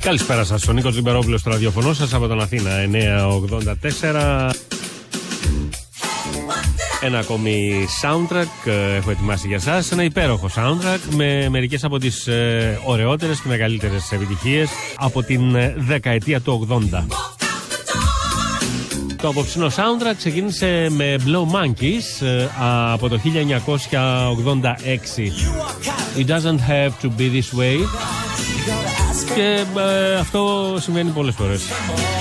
Καλησπέρα σας, ο Νίκος Λιμπερόπουλος στο ραδιοφωνό σας από τον Αθήνα 984. Ένα ακόμη soundtrack έχω ετοιμάσει για σας. Ένα υπέροχο soundtrack με μερικές από τις ωραιότερες και μεγαλύτερες επιτυχίες από την δεκαετία του 80. Το απόψινό soundtrack ξεκίνησε με Blow Monkeys από το 1986. It doesn't have to be this way. Και αυτό συμβαίνει πολλές φορές.